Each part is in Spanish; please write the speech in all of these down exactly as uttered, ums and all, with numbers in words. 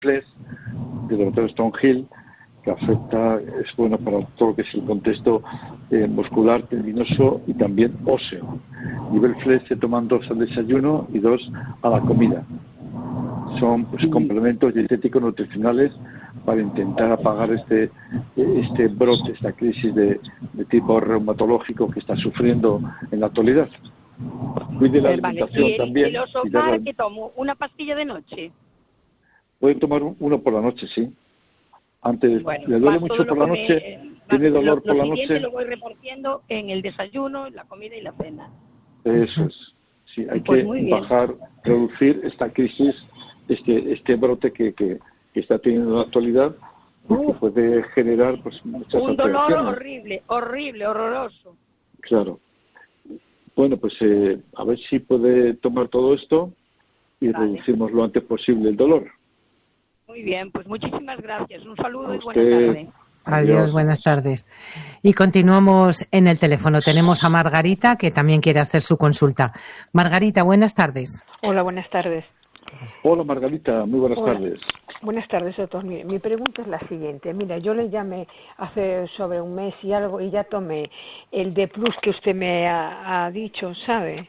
Iberflex, del doctor Stonehill, que afecta, es bueno para todo lo que es el contexto eh, muscular, tendinoso y también óseo. Iberflex se toman dos al desayuno y dos a la comida. Son pues, complementos dietéticos nutricionales para intentar apagar este este brote, esta crisis de, de tipo reumatológico que está sufriendo en la actualidad. Cuide la Eh, alimentación vale. ¿Y, también. ¿Y el Osomar la... qué tomo? ¿Una pastilla de noche? Puede tomar uno por la noche, sí. Antes, bueno, le duele mucho por la me, noche, eh, tiene dolor lo, por lo la siguiente noche. Lo voy repartiendo en el desayuno, la comida y la cena. Eso es. Sí, hay pues que bajar, reducir esta crisis, este este brote que, que, que está teniendo en la actualidad, porque puede generar pues muchas un dolor alteraciones. horrible, horrible, horroroso. Claro. Bueno, pues eh, a ver si puede tomar todo esto y vale. reducimos lo antes posible el dolor. Muy bien, pues muchísimas gracias. Un saludo a y usted. buena tarde. Adiós, Adiós, buenas tardes. Y continuamos en el teléfono. Tenemos a Margarita, que también quiere hacer su consulta. Margarita, buenas tardes. Hola, buenas tardes. Hola, Margarita, muy buenas Hola. tardes. Buenas tardes, doctor. Mi, mi pregunta es la siguiente. Mira, yo le llamé hace sobre un mes y algo y ya tomé el D Plus que usted me ha, ha dicho, ¿sabe?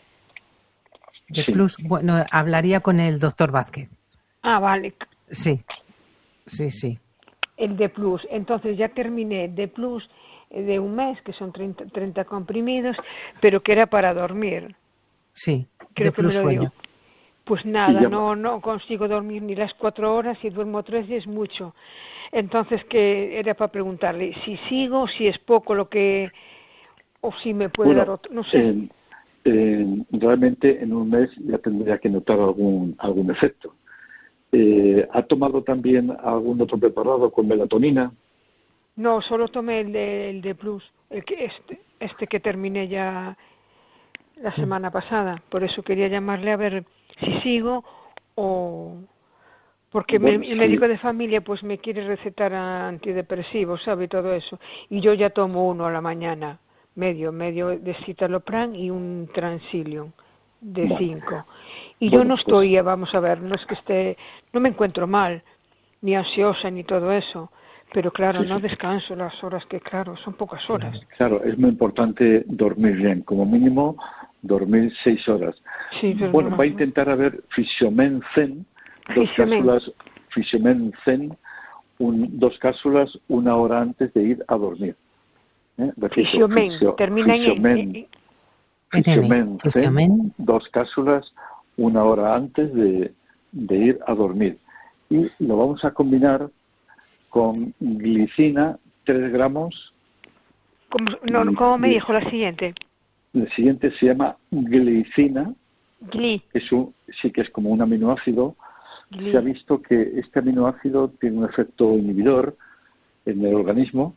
D Plus, sí. Bueno, hablaría con el doctor Vázquez. Ah, vale. Sí, sí, sí. El D Plus. Entonces ya terminé D Plus de un mes, que son treinta, treinta comprimidos, pero que era para dormir. Sí, Creo D que Plus me lo sueño. dio. Pues nada, no no consigo dormir ni las cuatro horas, y duermo tres y es mucho. Entonces, que era para preguntarle si sigo, si es poco lo que, o si me puede bueno, dar otro, no sé. Eh, eh, realmente en un mes ya tendría que notar algún algún efecto. Eh, ¿Ha tomado también algún otro preparado con melatonina? No, solo tomé el de, el de Plus, el que este, este que terminé ya la semana pasada. Por eso quería llamarle a ver si sigo o... Porque bueno, me, el sí. médico de familia pues me quiere recetar antidepresivos, ¿sabe? Todo eso. Y yo ya tomo uno a la mañana, medio, medio de citalopram y un Transilium de cinco. Vale. Y bueno, yo no estoy, pues... vamos a ver, no es que esté, no me encuentro mal, ni ansiosa ni todo eso. Pero claro, sí, no sí. descanso las horas que, claro, son pocas horas. Claro, es muy importante dormir bien, como mínimo dormir seis horas. Sí, pero bueno, no, va a intentar a ver Fisiomen Zen, dos Fisiomen. cápsulas, Fisiomen Zen, un, dos cápsulas una hora antes de ir a dormir. ¿Eh? Repito, Fisiomen, fisio, termina Fisiomen, en... en... Fisiomen Zen, dos cápsulas una hora antes de, de ir a dormir. Y lo vamos a combinar con glicina, tres gramos. ¿Cómo, no, ¿cómo me dijo la siguiente? La siguiente se llama glicina. Gli. Es un, sí que es como un aminoácido. Gli. Se ha visto que este aminoácido tiene un efecto inhibidor en el organismo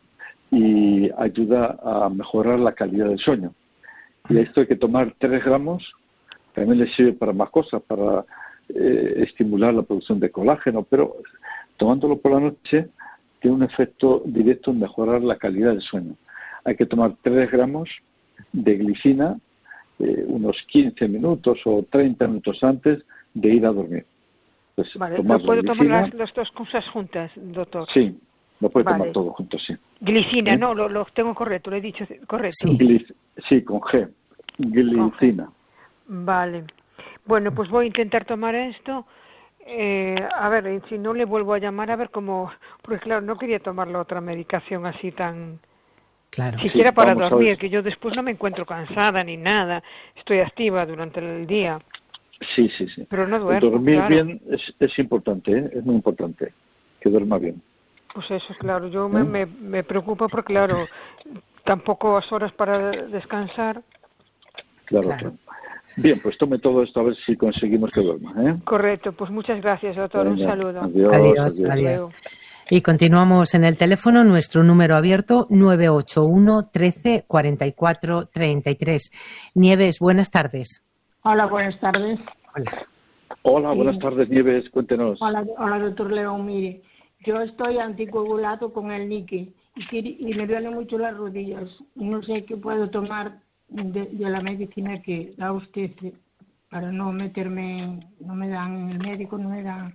y ayuda a mejorar la calidad del sueño. Y esto hay que tomar tres gramos. También le sirve para más cosas, para eh, estimular la producción de colágeno, pero tomándolo por la noche tiene un efecto directo en mejorar la calidad del sueño. Hay que tomar tres gramos de glicina eh, unos quince minutos o treinta minutos antes de ir a dormir. Pues, vale, tomar ¿puedo glicina, tomar las, las dos cosas juntas, doctor? Sí, lo puede vale. tomar todo junto, sí. Glicina, ¿Eh? no, lo, lo tengo correcto, lo he dicho correcto. Sí, Glic, sí con G. Glicina. Con G. Vale. Bueno, pues voy a intentar tomar esto. Eh, a ver, si no le vuelvo a llamar, a ver cómo... Porque claro, no quería tomar la otra medicación así tan... Claro. Siquiera sí, para dormir, que yo después no me encuentro cansada ni nada. Estoy activa durante el día. Sí, sí, sí. Pero no duermo, dormir claro. bien es, es importante, ¿eh? Es muy importante que duerma bien. Pues eso, claro. Yo ¿Eh? me, me, me preocupa porque, claro, tampoco las horas para descansar. Claro, claro. claro. Bien, pues tome todo esto a ver si conseguimos que duerma, ¿eh? Correcto, pues muchas gracias, doctor. Venga, un saludo. Adiós, adiós. adiós. adiós. Y continuamos en el teléfono, nuestro número abierto nueve ocho uno, trece, cuarenta y cuatro, treinta y tres. Nieves, buenas tardes. Hola, buenas tardes. Hola. Hola, sí. buenas tardes, Nieves, cuéntenos. Hola, hola, doctor León. Mire, yo estoy anticoagulado con el níquel y, y me duelen mucho las rodillas. No sé qué puedo tomar de, de la medicina que da usted para no meterme, no me dan, el médico no me dan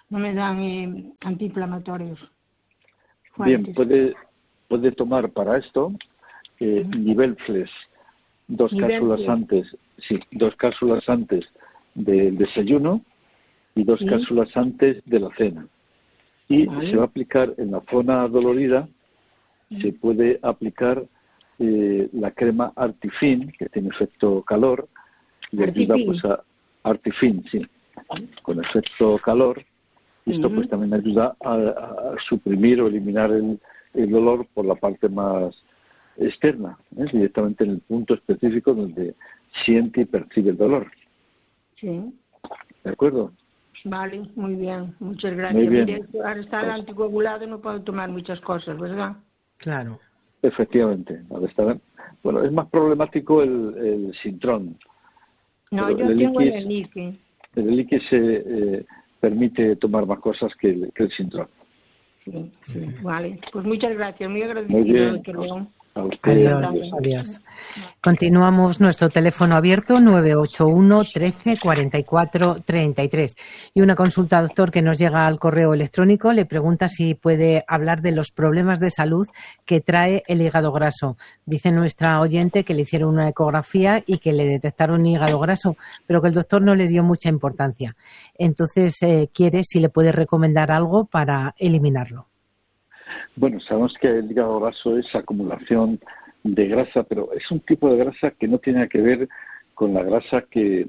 no me dan eh, antiinflamatorios. Bien, fuertes. puede, puede tomar para esto eh, Ujú. nivel tres, dos Nivel cápsulas tres. antes, sí, dos cápsulas antes del desayuno y dos Sí. cápsulas antes de la cena. Y Vale. se va a aplicar en la zona dolorida, Mm. se puede aplicar eh, la crema Artifin, que tiene efecto calor, y ayuda Artifin. pues a Artifin, sí, con efecto calor. Y esto Ujú. pues también ayuda a, a suprimir o eliminar el, el dolor por la parte más externa, ¿eh? Directamente en el punto específico donde siente y percibe el dolor. Sí. ¿De acuerdo? Vale, muy bien, muchas gracias. Muy bien. Mire, ahora está el Pues- anticoagulado, no puedo tomar muchas cosas, ¿verdad? Claro. Efectivamente. Al estar- bueno, es más problemático el, el Sintrón. No, Pero yo el tengo Eliquis- el Eliquis. El Eliquis se eh, permite tomar más cosas que el, que el Sintrón. Sí, sí, vale. Pues muchas gracias, muy Muy agradecido, bien. doctor León. A usted, Adiós, adiós. adiós. Continuamos nuestro teléfono abierto nueve ocho uno, trece, cuarenta y cuatro, treinta y tres. Y una consulta, doctor, que nos llega al correo electrónico. Le pregunta si puede hablar de los problemas de salud que trae el hígado graso. Dice nuestra oyente que le hicieron una ecografía y que le detectaron hígado graso, pero que el doctor no le dio mucha importancia. Entonces, eh, quiere si le puede recomendar algo para eliminarlo. Bueno, sabemos que el hígado graso es acumulación de grasa, pero es un tipo de grasa que no tiene que ver con la grasa que,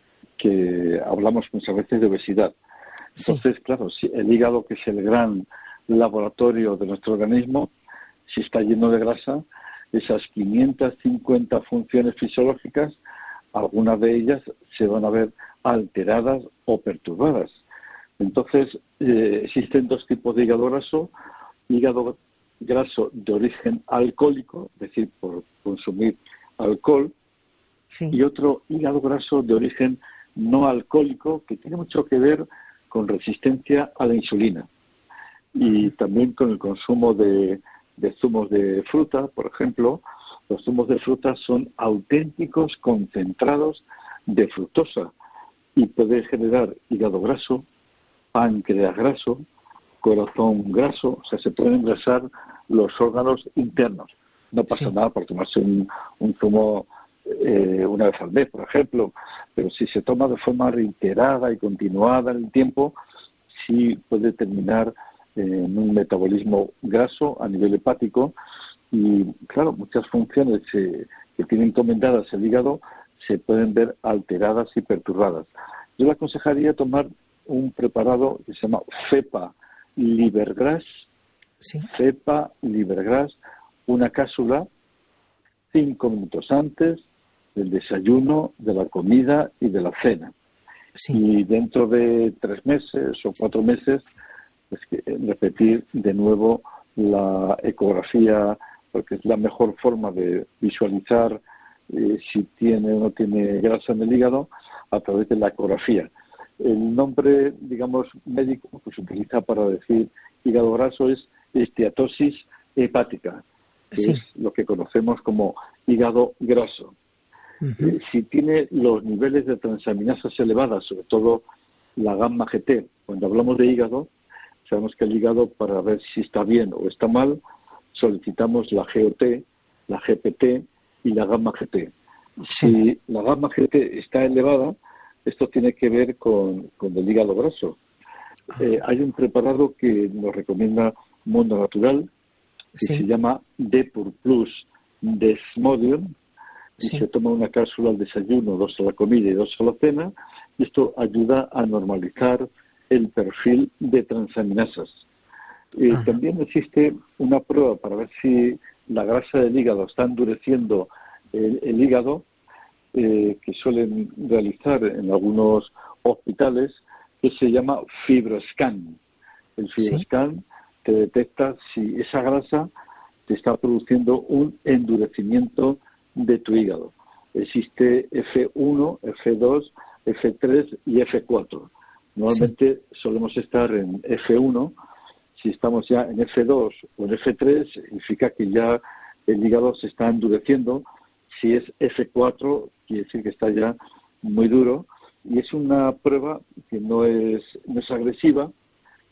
que hablamos muchas veces de obesidad. Entonces, claro, si el hígado, que es el gran laboratorio de nuestro organismo, si está lleno de grasa, esas quinientas cincuenta funciones fisiológicas, algunas de ellas se van a ver alteradas o perturbadas. Entonces, eh, existen dos tipos de hígado graso: hígado graso de origen alcohólico, es decir, por consumir alcohol, Sí. y otro hígado graso de origen no alcohólico, que tiene mucho que ver con resistencia a la insulina y también con el consumo de, de zumos de fruta. Por ejemplo, los zumos de fruta son auténticos concentrados de fructosa y puede generar hígado graso, páncreas graso, corazón graso, o sea, se pueden engrasar los órganos internos. No pasa Sí. nada por tomarse un, un zumo eh, una vez al mes, por ejemplo, pero si se toma de forma reiterada y continuada en el tiempo, sí puede terminar eh, en un metabolismo graso a nivel hepático y, claro, muchas funciones eh, que tiene encomendadas el hígado se pueden ver alteradas y perturbadas. Yo le aconsejaría tomar un preparado que se llama Cepa Livergras, Sí. Cepa Livergras, una cápsula cinco minutos antes del desayuno, de la comida y de la cena. Sí. Y dentro de tres meses o cuatro meses, pues que repetir de nuevo la ecografía, porque es la mejor forma de visualizar eh, si tiene o no tiene grasa en el hígado a través de la ecografía. El nombre, digamos, médico que se utiliza para decir hígado graso es esteatosis hepática, que Sí. es lo que conocemos como hígado graso. Ujú. Eh, si tiene los niveles de transaminasas elevadas, sobre todo la gamma G T, cuando hablamos de hígado, sabemos que el hígado, para ver si está bien o está mal, solicitamos la G O T, la G P T y la gamma G T. Sí. Si la gamma G T está elevada, esto tiene que ver con, con el hígado graso. Eh, hay un preparado que nos recomienda Mundo Natural, que Sí. se llama Depur Plus Desmodium, y Sí. se toma una cápsula al desayuno, dos a la comida y dos a la cena, y esto ayuda a normalizar el perfil de transaminasas. Eh, Ajá. también existe una prueba para ver si la grasa del hígado está endureciendo el, el hígado, eh, que suelen realizar en algunos hospitales, que se llama FibroScan. El FibroScan te detecta si esa grasa te está produciendo un endurecimiento de tu hígado. Existe F uno, F dos, F tres y F cuatro. Normalmente sí. solemos estar en F uno. Si estamos ya en F dos o en F tres, significa que ya el hígado se está endureciendo. Si es F cuatro, quiere decir que está ya muy duro. Y es una prueba que no es, no es agresiva,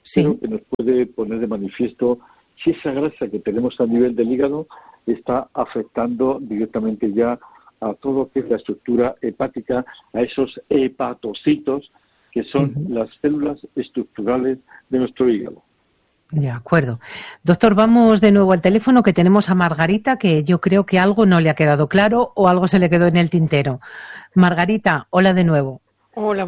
sí. pero que nos puede poner de manifiesto si esa grasa que tenemos a nivel del hígado está afectando directamente ya a todo lo que es la estructura hepática, a esos hepatocitos, que son uh-huh. las células estructurales de nuestro hígado. De acuerdo. Doctor, vamos de nuevo al teléfono, que tenemos a Margarita, que yo creo que algo no le ha quedado claro o algo se le quedó en el tintero. Margarita, hola de nuevo. Hola.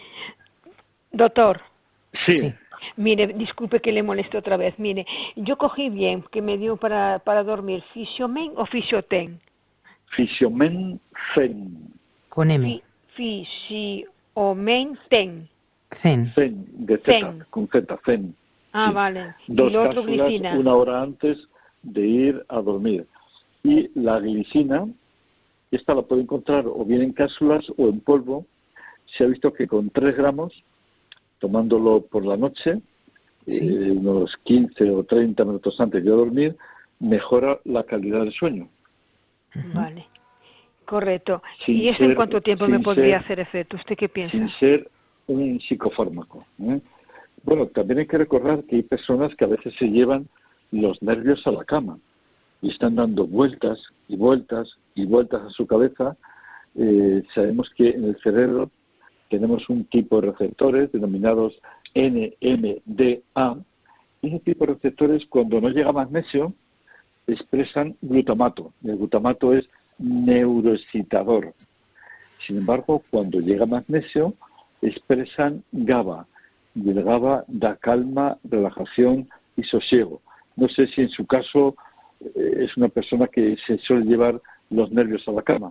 Doctor. Sí. sí. Mire, disculpe que le moleste otra vez. Mire, yo cogí bien, que me dio para, para dormir, Fisiomen o Fisioten. Fisiomen Zen. Con M. Fi, Fisiomen Ten. Zen. Zen, de Z, Zen. Con Z, Zen. Ah, sí. Vale. Dos y lo otro, cápsulas glicina. Una hora antes de ir a dormir. Y la glicina, esta la puede encontrar o bien en cápsulas o en polvo. Se ha visto que con tres gramos, tomándolo por la noche, sí. eh, unos quince o treinta minutos antes de dormir, mejora la calidad del sueño. Vale, correcto. Sin ¿Y eso ser, en cuánto tiempo me podría ser, hacer efecto? ¿Usted qué piensa? Sin ser un psicofármaco. ¿eh? Bueno, también hay que recordar que hay personas que a veces se llevan los nervios a la cama y están dando vueltas y vueltas y vueltas a su cabeza. Eh, sabemos que en el cerebro tenemos un tipo de receptores denominados N M D A, y ese tipo de receptores, cuando no llega magnesio, expresan glutamato. El glutamato es neuroexcitador. Sin embargo, cuando llega magnesio, expresan GABA, y el GABA da calma, relajación y sosiego. No sé si en su caso eh, es una persona que se suele llevar los nervios a la cama.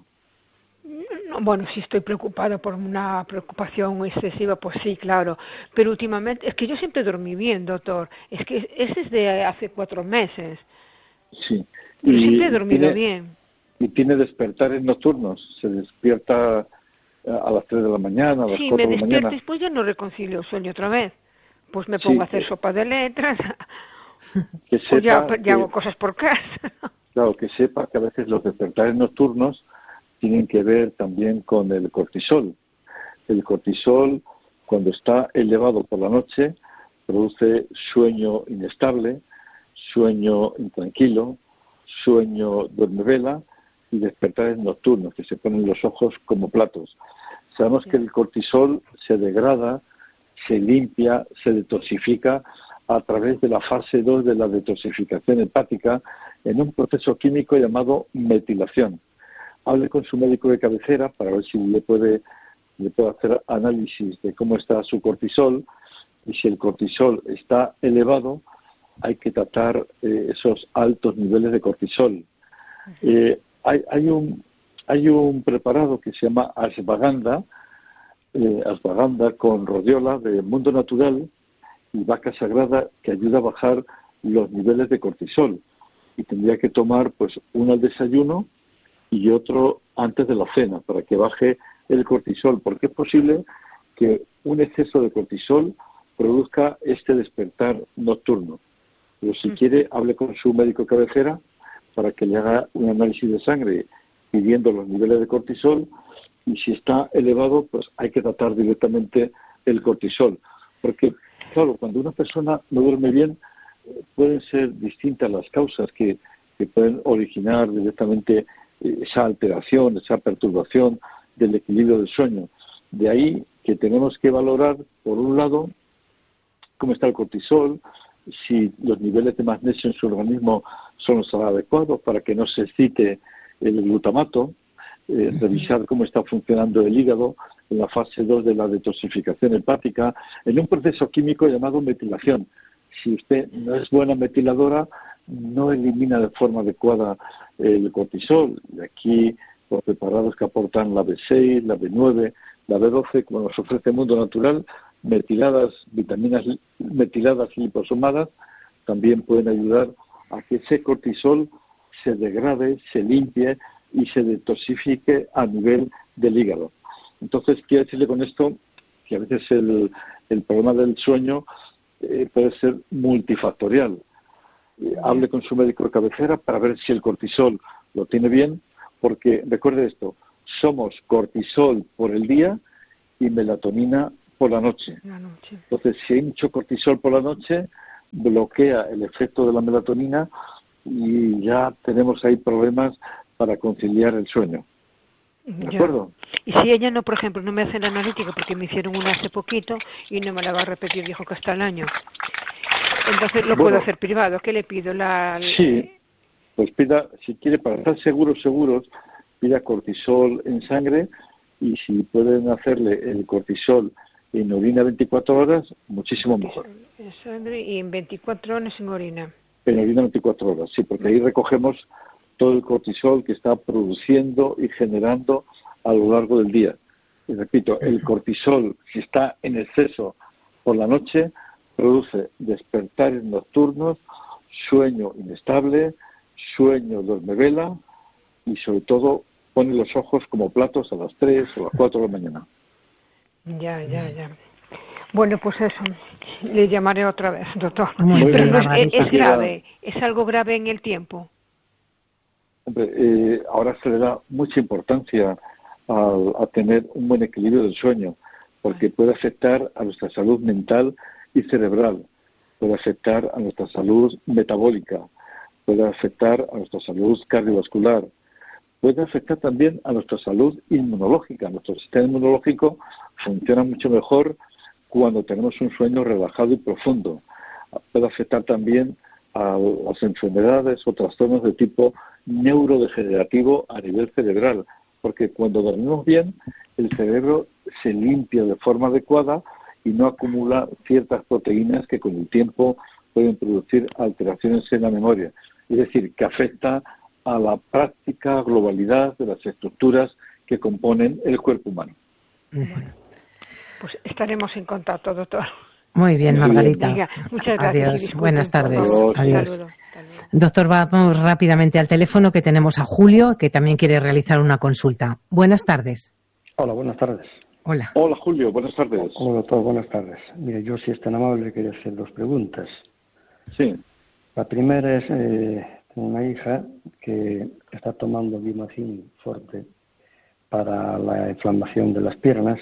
Bueno, si estoy preocupada por una preocupación excesiva, pues sí, claro. Pero últimamente, es que yo siempre dormí bien, doctor. Es que ese es de hace cuatro meses. Sí. Yo y siempre he dormido tiene, bien. Y tiene despertares nocturnos. Se despierta a las tres de la mañana, a las sí, cuatro me de la mañana. Sí, me despierto y después ya no reconcilio el sueño otra vez. Pues me pongo sí, a hacer que, sopa de letras. Que sepa pues ya, que, ya hago cosas por casa. Claro, que sepa que a veces los despertares nocturnos tienen que ver también con el cortisol. El cortisol, cuando está elevado por la noche, produce sueño inestable, sueño intranquilo, sueño duermevela y despertares nocturnos, que se ponen los ojos como platos. Sabemos que el cortisol se degrada, se limpia, se detoxifica a través de la fase dos de la detoxificación hepática en un proceso químico llamado metilación. Hable con su médico de cabecera para ver si le puede, le puede hacer análisis de cómo está su cortisol, y si el cortisol está elevado, hay que tratar eh, esos altos niveles de cortisol. Eh, hay, hay, un, hay un preparado que se llama ashwagandha, eh, ashwagandha con rodiola de Mundo Natural y vaca sagrada, que ayuda a bajar los niveles de cortisol. Y tendría que tomar pues uno al desayuno y otro antes de la cena para que baje el cortisol, porque es posible que un exceso de cortisol produzca este despertar nocturno. Pero si quiere, hable con su médico cabecera para que le haga un análisis de sangre pidiendo los niveles de cortisol, y si está elevado, pues hay que tratar directamente el cortisol. Porque, claro, cuando una persona no duerme bien, pueden ser distintas las causas que, que pueden originar directamente esa alteración, esa perturbación del equilibrio del sueño. De ahí que tenemos que valorar, por un lado, cómo está el cortisol, si los niveles de magnesio en su organismo son los adecuados para que no se excite el glutamato, eh, revisar cómo está funcionando el hígado en la fase dos de la detoxificación hepática, en un proceso químico llamado metilación. Si usted no es buena metiladora, no elimina de forma adecuada el cortisol. Y aquí los preparados que aportan la B seis, la B nueve, la B doce, como nos ofrece el Mundo Natural, metiladas, vitaminas metiladas y liposomadas, también pueden ayudar a que ese cortisol se degrade, se limpie y se detoxifique a nivel del hígado. Entonces, quiero decirle con esto que a veces el, el problema del sueño eh, puede ser multifactorial. Eh, hable con su médico de cabecera para ver si el cortisol lo tiene bien, porque recuerde esto, somos cortisol por el día y melatonina por la noche. La noche. Entonces, si hay mucho cortisol por la noche, bloquea el efecto de la melatonina y ya tenemos ahí problemas para conciliar el sueño. ¿De Ya. acuerdo? Y si ella no, por ejemplo, no me hace la analítica porque me hicieron una hace poquito y no me la va a repetir, dijo que hasta el año. Entonces lo Bueno, puedo hacer privado. ¿Qué le pido? La, Sí, pues pida, si quiere, para estar seguros, seguros, pida cortisol en sangre y si pueden hacerle el cortisol en orina veinticuatro horas, muchísimo mejor. En sangre y en veinticuatro horas en orina. En orina veinticuatro horas, sí, porque ahí recogemos todo el cortisol que está produciendo y generando a lo largo del día. Y repito, el cortisol, si está en exceso por la noche, produce despertares nocturnos, sueño inestable, sueño dormevela y sobre todo pone los ojos como platos a las tres o las cuatro de la mañana. Ya, ya, ya. Bueno, pues eso. Le llamaré otra vez, doctor. Muy Pero bien, no es, Margarita. es grave, es algo grave en el tiempo. Hombre, eh, ahora se le da mucha importancia a, a tener un buen equilibrio del sueño, porque puede afectar a nuestra salud mental y cerebral, puede afectar a nuestra salud metabólica, puede afectar a nuestra salud cardiovascular, puede afectar también a nuestra salud inmunológica. Nuestro sistema inmunológico funciona mucho mejor cuando tenemos un sueño relajado y profundo. Puede afectar también a las enfermedades o trastornos de tipo neurodegenerativo a nivel cerebral, porque cuando dormimos bien, el cerebro se limpia de forma adecuada y no acumula ciertas proteínas que con el tiempo pueden producir alteraciones en la memoria. Es decir, que afecta a la práctica globalidad de las estructuras que componen el cuerpo humano. Bueno, pues estaremos en contacto, doctor. Muy bien, Margarita. Venga, muchas gracias. Adiós. Buenas tardes. Adiós. Adiós. Saludo. Hasta luego. Doctor, vamos rápidamente al teléfono que tenemos a Julio, que también quiere realizar una consulta. Buenas tardes. Hola, buenas tardes. Hola. Hola, Julio. Buenas tardes. Hola, doctor, buenas tardes. Mire, yo, si es tan amable, quería hacer dos preguntas. Sí. La primera es, eh, tengo una hija que está tomando Vimacin Forte para la inflamación de las piernas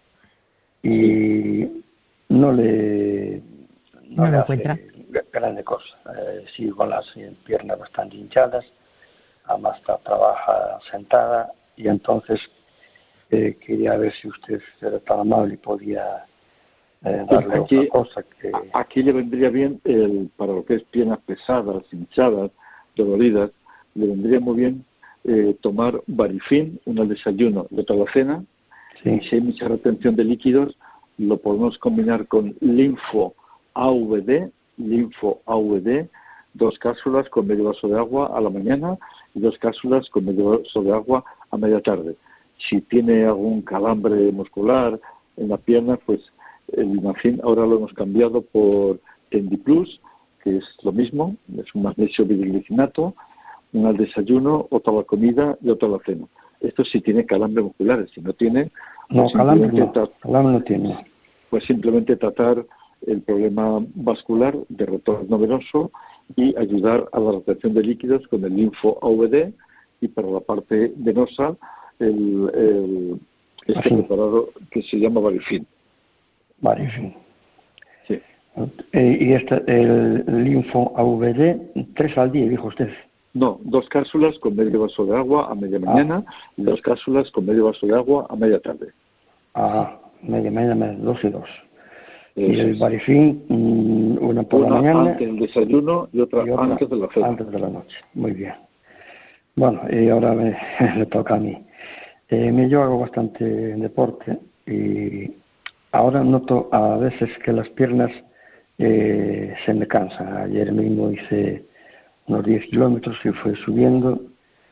y no le, no no le le encuentra hace grande cosa. Eh, sigue con las piernas bastante hinchadas, además tra- trabaja sentada y entonces eh, quería ver si usted era tan amable y podía eh, darle Aquí- otra cosa que... Aquí le vendría bien, el, para lo que es piernas pesadas, hinchadas, doloridas, le vendría muy bien eh, tomar Varifin, uno al desayuno y otro a la cena. Sí. Y si hay mucha retención de líquidos, lo podemos combinar con Linfo A V D, Linfo A V D, dos cápsulas con medio vaso de agua a la mañana y dos cápsulas con medio vaso de agua a media tarde. Si tiene algún calambre muscular en la pierna, pues el Vimacin ahora lo hemos cambiado por Tendiplus, que es lo mismo, es un magnesio bidilglicinato, uno al desayuno, otro a la comida y otro a la cena. Esto sí tiene calambres musculares, si no tiene, No, pues calambre simplemente no, tra- calambre no tiene. pues simplemente tratar el problema vascular de retorno venoso y ayudar a la retención de líquidos con el Linfo A V D y para la parte venosa el, el este Así. preparado que se llama Varifin. Vale, en fin. Sí. Eh, y este, el Linfo A V D, tres al día, dijo usted. No, dos cápsulas con medio vaso de agua a media mañana y dos cápsulas con medio vaso de agua a media tarde. Ah, media mañana, media, dos y dos. Eso Y el es. Varifin, mm, una por Una la mañana antes del desayuno y otra, y otra antes de la cena. antes de la noche. Muy bien. Bueno, y ahora me, me toca a mí. Eh, me- yo hago bastante deporte y ahora noto a veces que las piernas eh, se me cansan. Ayer mismo hice unos diez kilómetros y fue subiendo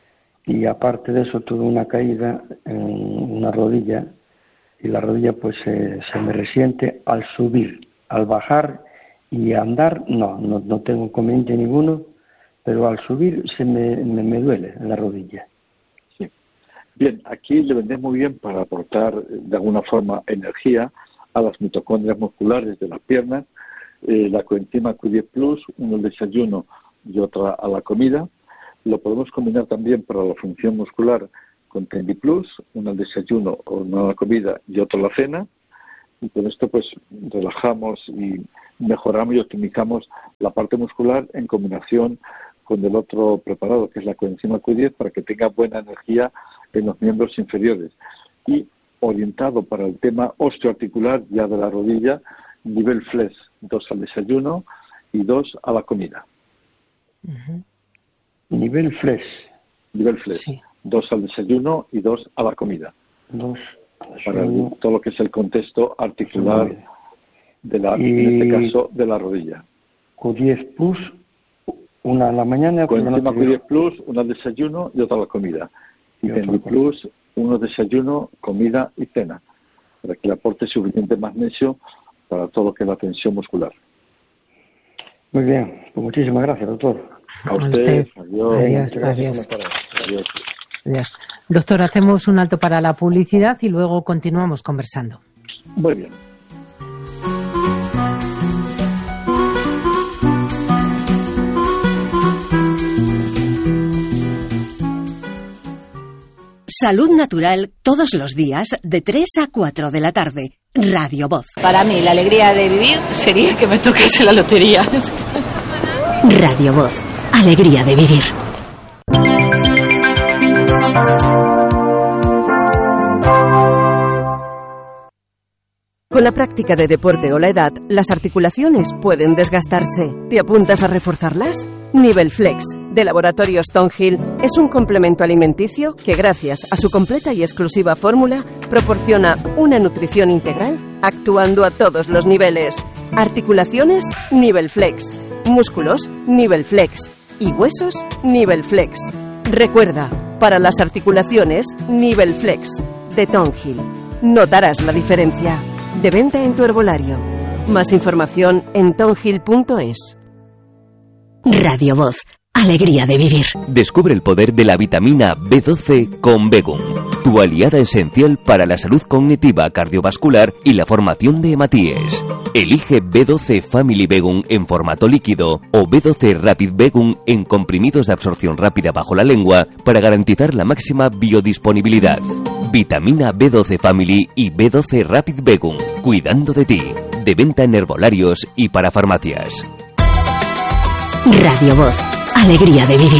y aparte de eso tuve una caída en una rodilla y la rodilla pues eh, se me resiente al subir, al bajar y andar no, no, no tengo inconveniente ninguno, pero al subir se me, me, me duele la rodilla. Sí. Bien, aquí le vendría muy bien para aportar eh, de alguna forma energía a las mitocondrias musculares de las piernas, eh, la coenzima Q diez plus, uno al desayuno y otra a la comida. Lo podemos combinar también para la función muscular con Tendiplus, uno al desayuno o uno a la comida y otro a la cena. y con esto pues relajamos y mejoramos y optimizamos la parte muscular en combinación con el otro preparado, que es la coenzima Q diez, para que tenga buena energía en los miembros inferiores. Y orientado para el tema osteoarticular ya de la rodilla, nivel flex, dos al desayuno y dos a la comida. Uh-huh. Nivel flex. Nivel flex, sí. Dos al desayuno y dos a la comida. Dos. Para el, todo lo que es el contexto articular de la, y en este caso, de la rodilla. Q diez plus, una a la mañana. Con encima Q diez plus, una al desayuno y otra a la comida. Y Tendri plus, uno desayuno, comida y cena, para que le aporte suficiente magnesio para todo lo que es la tensión muscular. Muy bien, pues muchísimas gracias, doctor. A usted, usted. Adiós. Adiós, adiós. Adiós. Adiós. Doctor, hacemos un alto para la publicidad y luego continuamos conversando. Muy bien. Salud Natural todos los días de tres a cuatro de la tarde. Radio Voz. Para mí la alegría de vivir sería que me tocase la lotería. Radio Voz. Alegría de vivir. Con la práctica de deporte o la edad, las articulaciones pueden desgastarse. ¿Te apuntas a reforzarlas? Nivel Flex, de Laboratorios Tonhill, es un complemento alimenticio que, gracias a su completa y exclusiva fórmula, proporciona una nutrición integral actuando a todos los niveles. Articulaciones, Nivel Flex. Músculos, Nivel Flex. Y huesos, Nivel Flex. Recuerda, para las articulaciones, Nivel Flex, de Tonhill. Notarás la diferencia. De venta en tu herbolario. Más información en tonhill punto es. Radio Voz. Alegría de vivir. Descubre el poder de la vitamina B doce con Begum, tu aliada esencial para la salud cognitiva, cardiovascular y la formación de hematíes. Elige B doce Family Begum en formato líquido o B doce Rapid Begum en comprimidos de absorción rápida bajo la lengua para garantizar la máxima biodisponibilidad. Vitamina B doce Family y B doce Rapid Begum, cuidando de ti. De venta en herbolarios y para farmacias. Radio Voz. Alegría de vivir.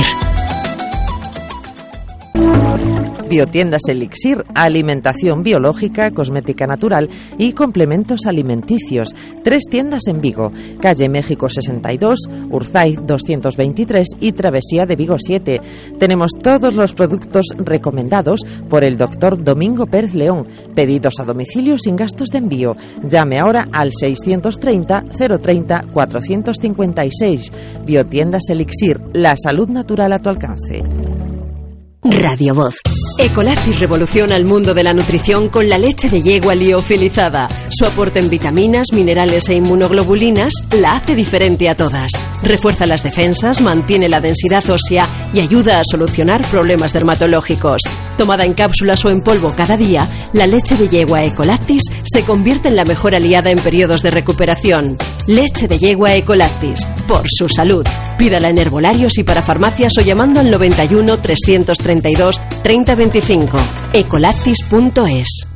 Biotiendas Elixir, alimentación biológica, cosmética natural y complementos alimenticios. Tres tiendas en Vigo, calle México sesenta y dos, Urzaiz doscientos veintitrés y Travesía de Vigo siete. Tenemos todos los productos recomendados por el doctor Domingo Pérez León. Pedidos a domicilio sin gastos de envío. Llame ahora al seiscientos treinta, cero treinta, cuatrocientos cincuenta y seis. Biotiendas Elixir, la salud natural a tu alcance. Radio Voz. Ecolactis revoluciona el mundo de la nutrición con la leche de yegua liofilizada. Su aporte en vitaminas, minerales e inmunoglobulinas la hace diferente a todas. Refuerza las defensas, mantiene la densidad ósea y ayuda a solucionar problemas dermatológicos. Tomada en cápsulas o en polvo cada día, la leche de yegua Ecolactis se convierte en la mejor aliada en periodos de recuperación. Leche de yegua Ecolactis, por su salud. Pídala en herbolarios y para farmacias o llamando al noventa y uno, trescientos treinta y dos, treinta veinticinco. ecolactis punto es.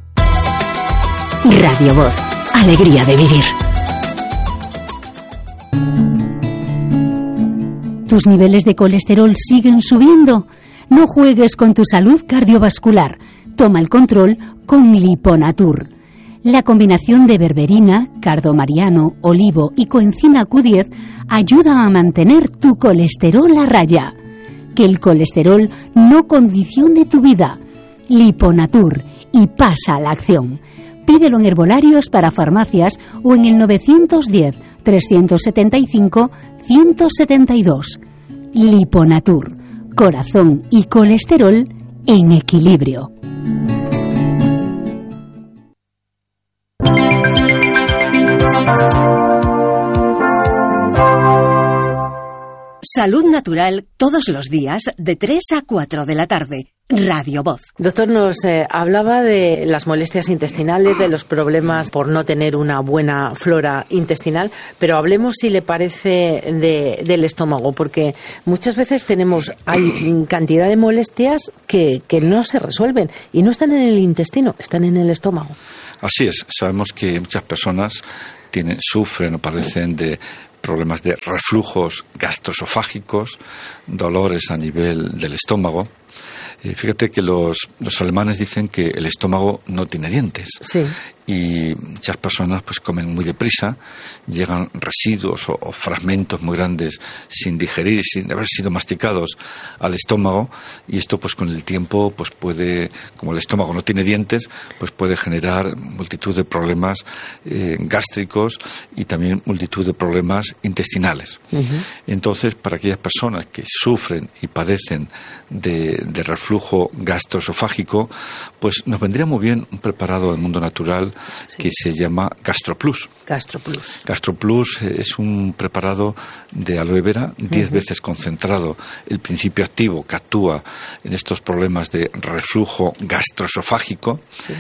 Radio Voz. Alegría de vivir. ¿Tus niveles de colesterol siguen subiendo? No juegues con tu salud cardiovascular. Toma el control con Liponatur. La combinación de berberina, cardomariano, olivo y coenzima Q diez ayuda a mantener tu colesterol a raya. Que el colesterol no condicione tu vida. Liponatur, y pasa a la acción. Pídelo en herbolarios para farmacias o en el novecientos diez, trescientos setenta y cinco, ciento setenta y dos. Liponatur, corazón y colesterol en equilibrio. Salud Natural todos los días de tres a cuatro de la tarde. Radio Voz. Doctor, nos eh, hablaba de las molestias intestinales, de los problemas por no tener una buena flora intestinal, pero hablemos, si le parece, de, del estómago, porque muchas veces tenemos, hay cantidad de molestias que, que no se resuelven y no están en el intestino, están en el estómago. Así es, sabemos que muchas personas tienen, sufren o padecen de problemas de reflujos gastroesofágicos, dolores a nivel del estómago. Eh, fíjate que los, los alemanes dicen que el estómago no tiene dientes. Sí. Y muchas personas pues comen muy deprisa, llegan residuos o, o fragmentos muy grandes sin digerir, sin haber sido masticados al estómago, y esto pues con el tiempo pues puede, como el estómago no tiene dientes, pues puede generar multitud de problemas eh, gástricos y también multitud de problemas intestinales. Uh-huh. Entonces, para aquellas personas que sufren y padecen de, de reflujo gastroesofágico, pues nos vendría muy bien un preparado del mundo natural sí. que se llama GastroPlus. GastroPlus. GastroPlus es un preparado de aloe vera, diez uh-huh. veces concentrado, el principio activo que actúa en estos problemas de reflujo gastroesofágico. Sí.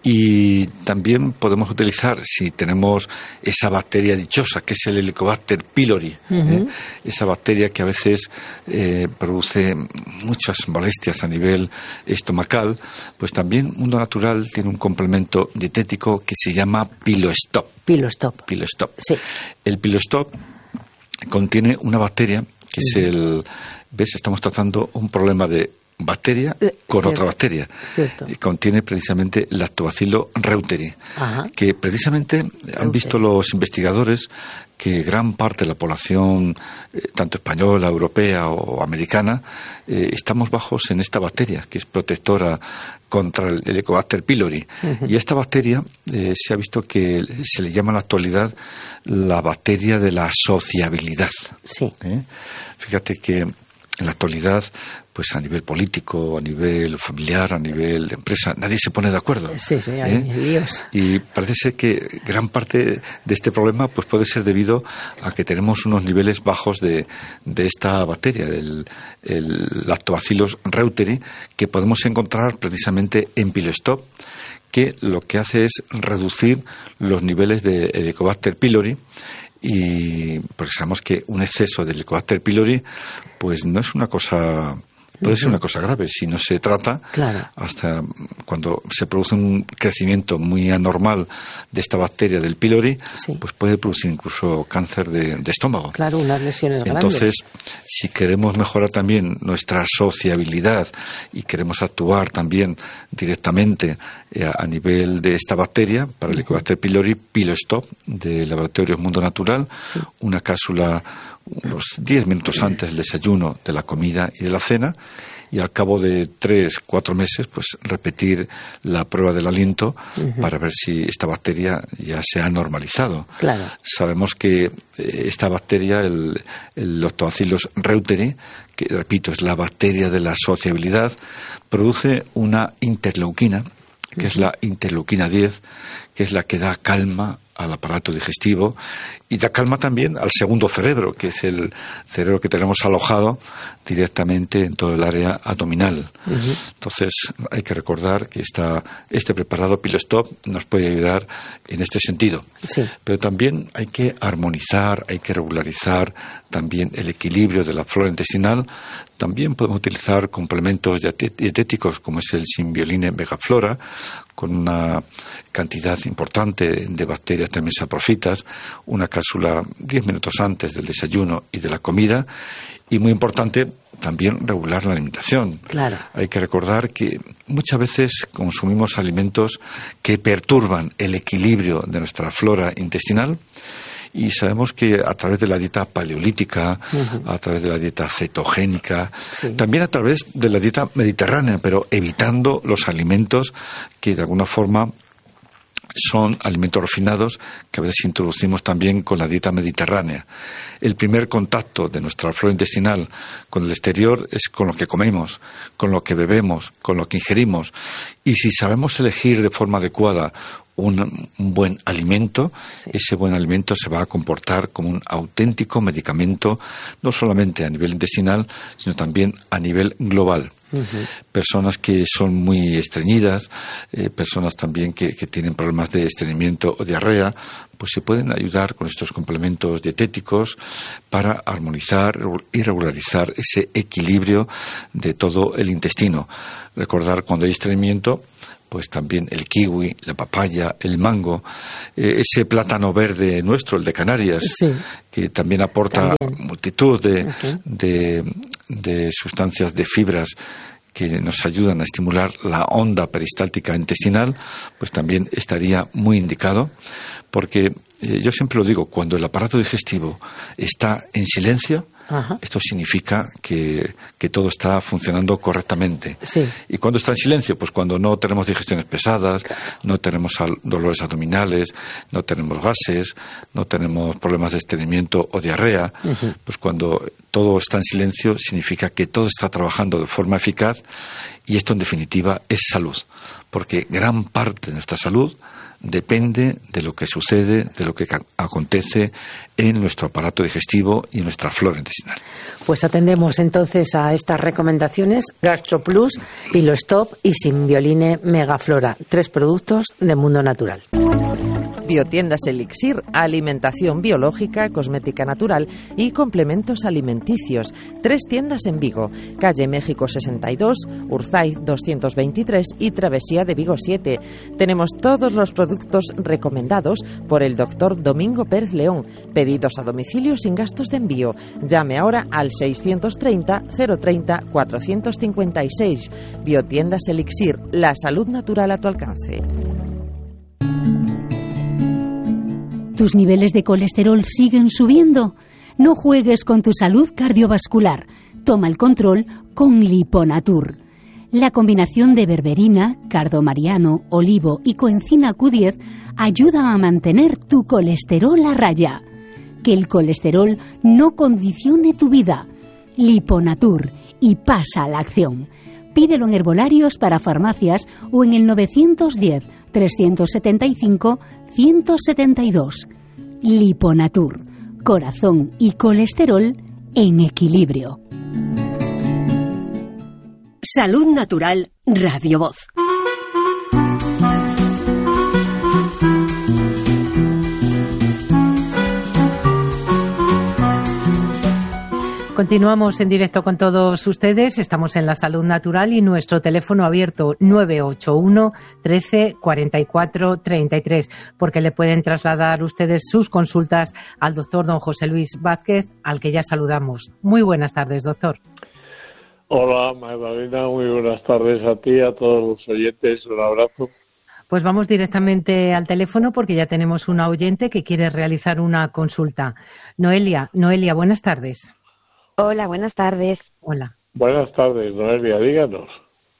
Y también podemos utilizar, si tenemos esa bacteria dichosa, que es el Helicobacter pylori, uh-huh. ¿eh? esa bacteria que a veces eh, produce muchas molestias a nivel estomacal, pues también Mundo Natural tiene un complemento dietético que se llama Pilostop. Pilostop. Pilostop. Sí. El Pilostop contiene una bacteria que uh-huh. es el... ¿Ves? Estamos tratando un problema de bacteria con Cierto. otra bacteria. Cierto. Contiene precisamente Lactobacillus reuteri, Ajá. que precisamente Reuteri. Han visto los investigadores que gran parte de la población, eh, tanto española, europea o americana, eh, estamos bajos en esta bacteria, que es protectora contra el Helicobacter pylori. Uh-huh. Y esta bacteria eh, se ha visto que se le llama en la actualidad la bacteria de la sociabilidad. Sí. ¿Eh? Fíjate que en la actualidad, pues a nivel político, a nivel familiar, a nivel de empresa, nadie se pone de acuerdo. Sí, sí, hay ¿eh? líos. Y parece ser que gran parte de este problema pues puede ser debido a que tenemos unos niveles bajos de, de esta bacteria, el, el Lactobacillus reuteri, que podemos encontrar precisamente en Pilostop, que lo que hace es reducir los niveles de Helicobacter pylori. Y porque sabemos que un exceso de Helicobacter pylori pues no es una cosa, puede uh-huh. ser una cosa grave si no se trata. Claro. Hasta cuando se produce un crecimiento muy anormal de esta bacteria del pylori, sí. pues puede producir incluso cáncer de, de estómago. Claro, unas lesiones grandes. Entonces, si queremos mejorar también nuestra sociabilidad y queremos actuar también directamente eh, a nivel de esta bacteria, para el Helicobacter pylori, Pilostop de Laboratorios Mundo Natural, sí. una cápsula unos diez minutos antes del desayuno, de la comida y de la cena, y al cabo de tres, cuatro meses, pues repetir la prueba del aliento uh-huh. para ver si esta bacteria ya se ha normalizado. Claro. Sabemos que eh, esta bacteria, el, el Lactobacillus reuteri, que repito, es la bacteria de la sociabilidad, produce una interleuquina, que uh-huh. es la interleuquina diez, que es la que da calma al aparato digestivo y da calma también al segundo cerebro, que es el cerebro que tenemos alojado directamente en todo el área abdominal. Uh-huh. Entonces hay que recordar que esta, este preparado Pilostop nos puede ayudar en este sentido. Sí. Pero también hay que armonizar, hay que regularizar también el equilibrio de la flora intestinal. También podemos utilizar complementos dietéticos como es el Symbioline Megaflora, con una cantidad importante de bacterias también saprofitas, una cápsula diez minutos antes del desayuno y de la comida, y muy importante también regular la alimentación. Claro. Hay que recordar que muchas veces consumimos alimentos que perturban el equilibrio de nuestra flora intestinal. Y sabemos que a través de la dieta paleolítica, uh-huh. a través de la dieta cetogénica, sí. también a través de la dieta mediterránea, pero evitando los alimentos que de alguna forma son alimentos refinados que a veces introducimos también con la dieta mediterránea. El primer contacto de nuestra flora intestinal con el exterior es con lo que comemos, con lo que bebemos, con lo que ingerimos. Y si sabemos elegir de forma adecuada un, un buen alimento, sí. ese buen alimento se va a comportar como un auténtico medicamento, no solamente a nivel intestinal, sino también a nivel global. Uh-huh. Personas que son muy estreñidas, eh, personas también que, que tienen problemas de estreñimiento o diarrea, pues se pueden ayudar con estos complementos dietéticos para armonizar y regularizar ese equilibrio de todo el intestino. Recordar, cuando hay estreñimiento, pues también el kiwi, la papaya, el mango, eh, ese plátano verde nuestro, el de Canarias, sí, que también aporta también multitud de, okay. de, de sustancias, de fibras que nos ayudan a estimular la onda peristáltica intestinal, pues también estaría muy indicado, porque eh, yo siempre lo digo, cuando el aparato digestivo está en silencio, ajá, esto significa que, que todo está funcionando correctamente. Sí. ¿Y cuando está en silencio? Pues cuando no tenemos digestiones pesadas, no tenemos dolores abdominales, no tenemos gases, no tenemos problemas de estreñimiento o diarrea. Uh-huh. Pues cuando todo está en silencio significa que todo está trabajando de forma eficaz, y esto en definitiva es salud, porque gran parte de nuestra salud depende de lo que sucede, de lo que acontece en nuestro aparato digestivo y en nuestra flora intestinal. Pues atendemos entonces a estas recomendaciones: GastroPlus, Pilostop y Simbioline Megaflora, tres productos de Mundo Natural. Biotiendas Elixir, alimentación biológica, cosmética natural y complementos alimenticios. Tres tiendas en Vigo: calle México sesenta y dos, Urzaiz doscientos veintitrés y Travesía de Vigo siete. Tenemos todos los productos recomendados por el doctor Domingo Pérez León. Pedidos a domicilio sin gastos de envío. Llame ahora al seiscientos treinta, cero treinta, cuatrocientos cincuenta y seis. Biotiendas Elixir, la salud natural a tu alcance. ¿Tus niveles de colesterol siguen subiendo? No juegues con tu salud cardiovascular. Toma el control con Liponatur. La combinación de berberina, cardomariano, olivo y coenzima Q diez ayuda a mantener tu colesterol a raya. Que el colesterol no condicione tu vida. Liponatur, y pasa a la acción. Pídelo en herbolarios para farmacias o en el novecientos diez, trescientos setenta y cinco, ciento setenta y dos. Liponatur, corazón y colesterol en equilibrio. Salud Natural, Radio Voz. Continuamos en directo con todos ustedes. Estamos en la Salud Natural y nuestro teléfono abierto nueve ocho uno, trece, cuarenta y cuatro, treinta y tres, porque le pueden trasladar ustedes sus consultas al doctor don José Luis Vázquez, al que ya saludamos. Muy buenas tardes, doctor. Hola, Magdalena, muy buenas tardes a ti, a todos los oyentes. Un abrazo. Pues vamos directamente al teléfono porque ya tenemos una oyente que quiere realizar una consulta. Noelia, Noelia, buenas tardes. Hola, buenas tardes. Hola. Buenas tardes, Noelia, díganos.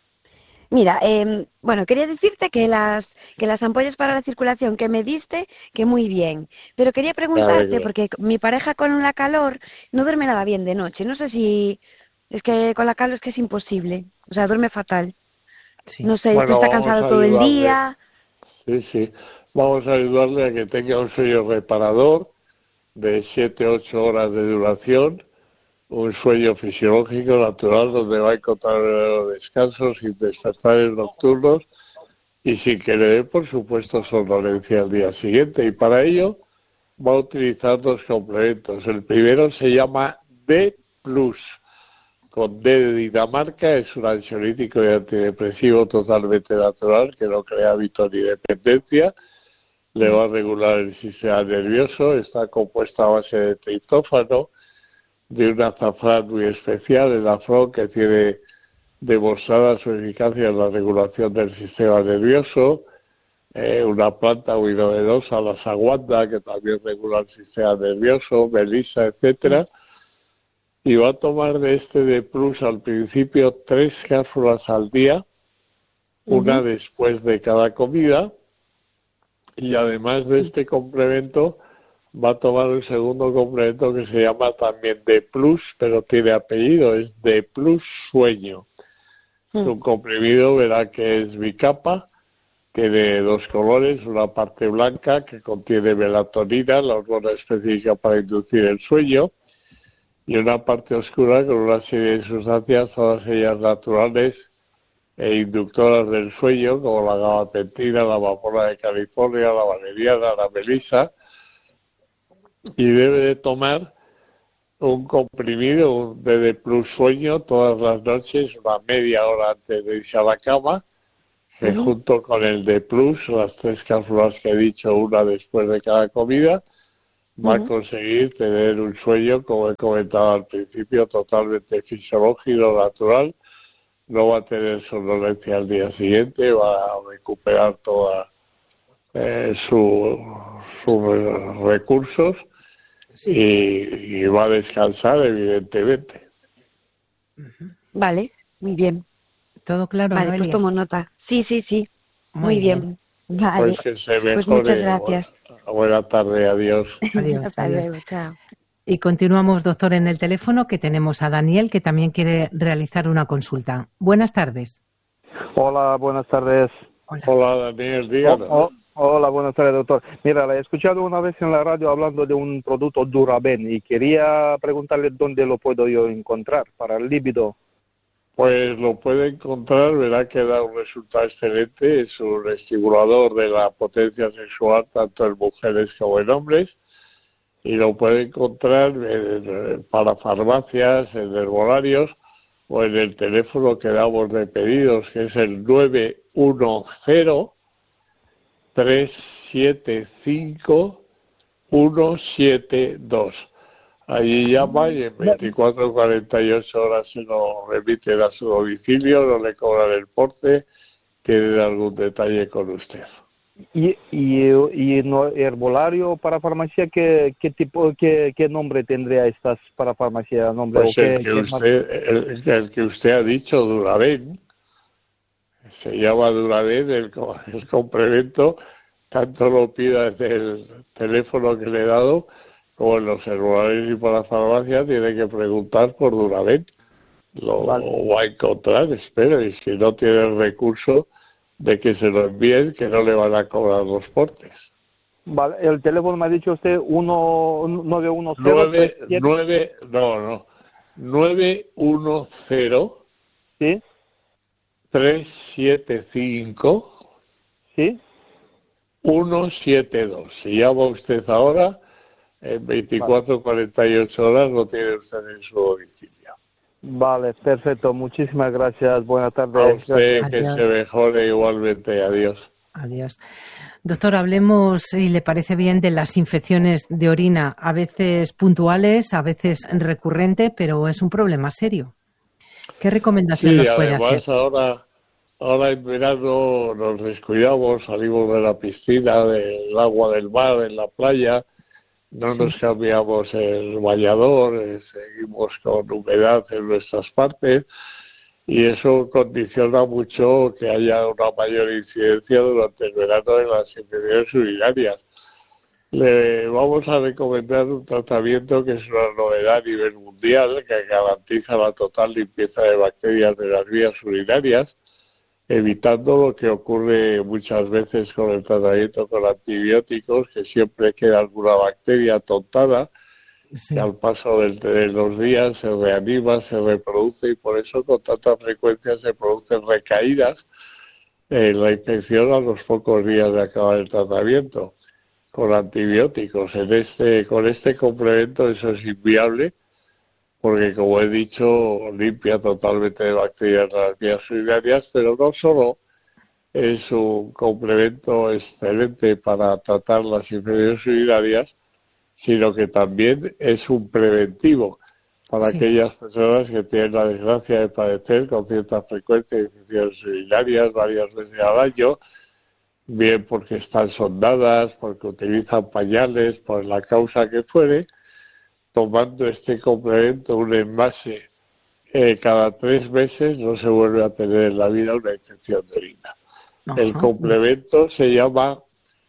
Mira, eh, bueno, quería decirte que las que las ampollas para la circulación que me diste, que muy bien. Pero quería preguntarte, porque mi pareja con la calor no duerme nada bien de noche. No sé si... Es que con la calor es que es imposible. O sea, duerme fatal. Sí. No sé, bueno, está cansado todo el día. Sí, sí. Vamos a ayudarle a que tenga un sueño reparador de siete a ocho horas de duración. Un sueño fisiológico natural donde va a encontrar descansos sin despertares nocturnos y sin que le dé, por supuesto, somnolencia al día siguiente. Y para ello va a utilizar dos complementos. El primero se llama D plus, con D de Dinamarca. Es un ansiolítico y antidepresivo totalmente natural que no crea hábito ni dependencia. Le va a regular el sistema nervioso. Está compuesto a base de triptófano, de un azafrán muy especial, el afrón, que tiene demostrada su eficacia en la regulación del sistema nervioso, eh, una planta muy novedosa, la saguanda, que también regula el sistema nervioso, melisa, etcétera, y va a tomar de este de plus al principio tres cápsulas al día, una uh-huh. después de cada comida, y además de este complemento va a tomar un segundo complemento que se llama también D plus, pero tiene apellido, es D plus Sueño. Mm. Es un comprimido, verá que es bicapa, tiene dos colores, una parte blanca que contiene melatonina, la hormona específica para inducir el sueño, y una parte oscura con una serie de sustancias, todas ellas naturales e inductoras del sueño, como la gabapentina, la amapola de California, la valeriana, la melisa, y debe de tomar un comprimido, un D D Plus sueño todas las noches, una media hora antes de irse a la cama, que uh-huh. junto con el D Plus, las tres cápsulas que he dicho, una después de cada comida, va uh-huh. a conseguir tener un sueño, como he comentado al principio, totalmente fisiológico, natural. No va a tener somnolencia al día siguiente, va a recuperar toda eh, su, sus recursos sí. y, y va a descansar, evidentemente. Vale, muy bien. ¿Todo claro, Vale, Noelia? Pues tomo nota. Sí, sí, sí. Muy, muy bien. bien. Vale. Pues que se mejore. Pues muchas gracias. Buena, buena tarde, adiós. Adiós, Hasta adiós. luego, chao. Y continuamos, doctor, en el teléfono, que tenemos a Daniel, que también quiere realizar una consulta. Buenas tardes. Hola, buenas tardes. Hola, Hola Daniel, díganos. Oh, oh, hola, buenas tardes, doctor. Mira, la he escuchado una vez en la radio hablando de un producto Duraben y quería preguntarle dónde lo puedo yo encontrar para el líbido. Pues lo puede encontrar, verá que da un resultado excelente. Es un estimulador de la potencia sexual tanto en mujeres como en hombres. Y lo puede encontrar en, para farmacias, en herbolarios o en el teléfono que damos de pedidos, que es el nueve uno cero, tres siete cinco, uno siete dos. Allí llama y en veinticuatro a cuarenta y ocho horas se lo remiten a su domicilio, no le cobran el porte, tienen algún detalle con usted. Y, y, y no, herbolario para farmacia, ¿qué, qué tipo, qué, qué nombre tendría estas para farmacia? Nombre, pues o el, qué, que qué usted, el, el que usted ha dicho, Duraben, se llama Duraben, el, el complemento, tanto lo pida en el teléfono que le he dado, como en los herbolarios y para farmacia, tiene que preguntar por Duraben. Lo vale. va a encontrar, espero, y si no tiene el recurso de que se lo envíen, que no le van a cobrar los portes. Vale, el teléfono me ha dicho usted uno nueve uno cero. nueve, nueve, no, no, nueve uno cero. ¿Sí? tres siete cinco. ¿Sí? uno siete dos. Si llama usted ahora, en veinticuatro a cuarenta y ocho horas lo tiene usted en su domicilio. Vale, perfecto. Muchísimas gracias. Buenas tardes. A usted, Adiós. Que se mejore igualmente. Adiós. Adiós. Doctor, hablemos, si le parece bien, de las infecciones de orina, a veces puntuales, a veces recurrente, pero es un problema serio. ¿Qué recomendación sí, nos puede además, hacer? Ahora, ahora en verano nos descuidamos, salimos de la piscina, del agua del mar, en la playa. No sí. nos cambiamos el bañador, eh, seguimos con humedad en nuestras partes y eso condiciona mucho que haya una mayor incidencia durante el verano en las infecciones urinarias. Le vamos a recomendar un tratamiento que es una novedad a nivel mundial que garantiza la total limpieza de bacterias de las vías urinarias, evitando lo que ocurre muchas veces con el tratamiento con antibióticos, que siempre queda alguna bacteria atontada, sí. que al paso del, de los días se reanima, se reproduce y por eso con tanta frecuencia se producen recaídas en la infección a los pocos días de acabar el tratamiento con antibióticos. En este, con este complemento eso es inviable, porque como he dicho, limpia totalmente de bacterias las vías urinarias, pero no solo es un complemento excelente para tratar las infecciones urinarias, sino que también es un preventivo para sí. aquellas personas que tienen la desgracia de padecer con cierta frecuencia infecciones urinarias varias veces al año, bien porque están sondadas, porque utilizan pañales, por la causa que fuere. Tomando este complemento, un envase eh, cada tres meses, no se vuelve a tener en la vida una infección de orina. Ajá. El complemento se llama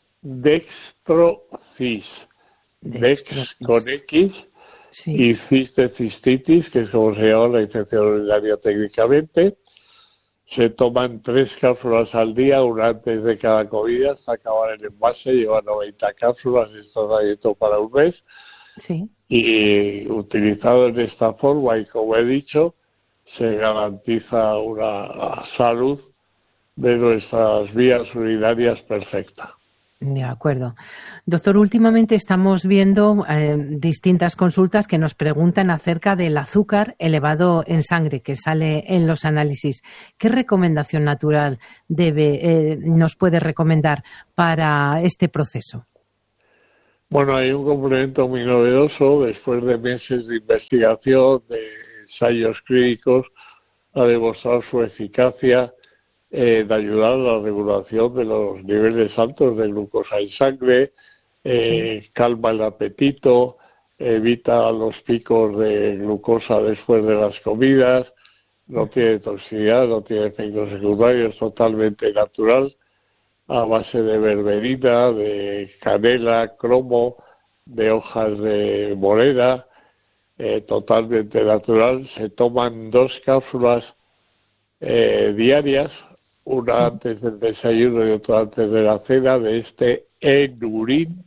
Dextrocis. Dex con X sí. y cis de cistitis, que es como se llama la infección urinaria técnicamente. Se toman tres cápsulas al día, una antes de cada comida, hasta acabar el envase, lleva noventa cápsulas, esto es abierto para un mes. Sí. Y utilizado en esta forma, y como he dicho, se garantiza una salud de nuestras vías urinarias perfecta. De acuerdo. Doctor, últimamente estamos viendo eh, distintas consultas que nos preguntan acerca del azúcar elevado en sangre que sale en los análisis. ¿Qué recomendación natural debe, eh, nos puede recomendar para este proceso? Bueno, hay un complemento muy novedoso. Después de meses de investigación, de ensayos clínicos, ha demostrado su eficacia Eh, de ayudar a la regulación de los niveles altos de glucosa en sangre, eh, sí. calma el apetito, evita los picos de glucosa después de las comidas, no tiene toxicidad, no tiene efectos secundarios, totalmente natural, a base de berberina, de canela, cromo, de hojas de morena, eh, totalmente natural. Se toman dos cápsulas eh, diarias, una sí. antes del desayuno y otra antes de la cena, de este Enurin,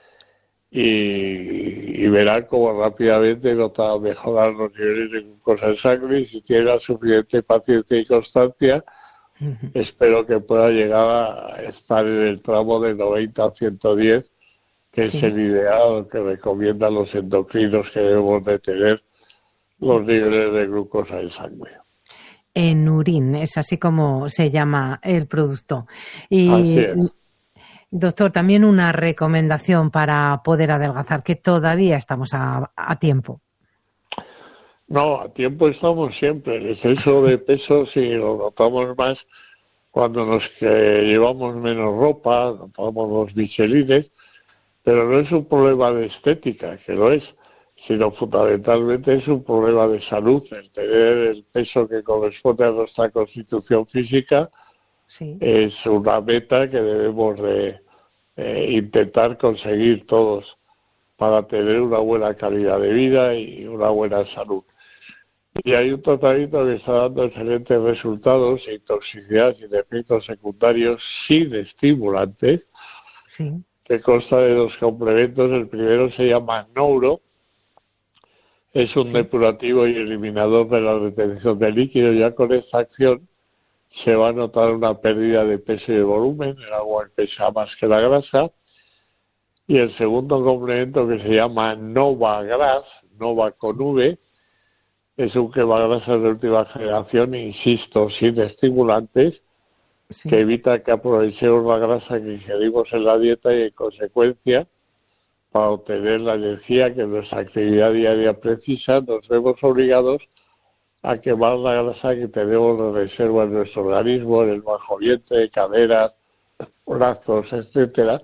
y, y verán cómo rápidamente nota mejorar los niveles de glucosa en sangre, y si tiene la suficiente paciencia y constancia, uh-huh. espero que pueda llegar a estar en el tramo de noventa a ciento diez, que sí. es el ideal que recomiendan los endocrinos que debemos de tener los niveles de glucosa en sangre. Enurin, es así como se llama el producto. Y doctor, también una recomendación para poder adelgazar, que todavía estamos a, a tiempo. No, a tiempo estamos siempre. El exceso de peso sí lo notamos más cuando nos que llevamos menos ropa, notamos los michelines, pero no es un problema de estética, que lo es, sino fundamentalmente es un problema de salud. El tener el peso que corresponde a nuestra constitución física sí. es una meta que debemos de eh, intentar conseguir todos para tener una buena calidad de vida y una buena salud. Y hay un tratamiento que está dando excelentes resultados, sin toxicidad, sin efectos secundarios, sin estimulantes, sí. que consta de dos complementos. El primero se llama Nouro. Es un sí. depurativo y eliminador de la retención de líquido. Ya con esta acción se va a notar una pérdida de peso y de volumen. El agua pesa más que la grasa. Y el segundo complemento, que se llama Nova Gras, Nova con V, es un quemagrasas de última generación, insisto, sin estimulantes, sí. que evita que aprovechemos la grasa que ingerimos en la dieta y, en consecuencia, para obtener la energía que nuestra actividad diaria precisa, nos vemos obligados a quemar la grasa que tenemos de reserva en nuestro organismo, en el bajo vientre, caderas, brazos, etcétera.